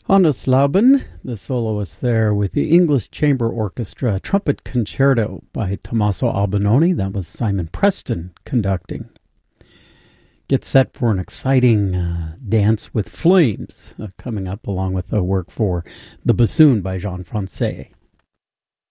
Hannes Lauben, the soloist there with the English Chamber Orchestra, Trumpet Concerto by Tommaso Albinoni. That was Simon Preston conducting. Get set for an exciting Dance with Flames coming up, along with a work for The Bassoon by Jean Francais.